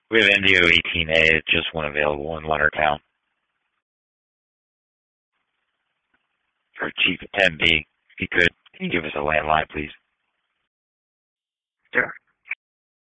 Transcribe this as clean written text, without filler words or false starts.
We have Indio 18A. It's just one available in Leonardtown. Or Chief 10B, if you could. Can you give us a landline, please?